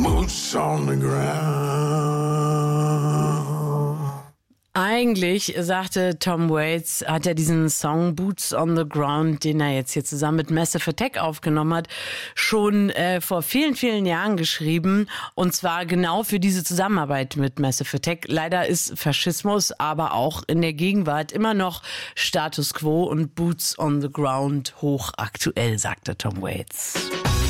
Boots on the ground. Eigentlich, sagte Tom Waits, hat er diesen Song Boots on the Ground, den er jetzt hier zusammen mit Massive Attack aufgenommen hat, schon vor vielen, vielen Jahren geschrieben. Und zwar genau für diese Zusammenarbeit mit Massive Attack. Leider ist Faschismus aber auch in der Gegenwart immer noch Status Quo und Boots on the Ground hochaktuell, sagte Tom Waits.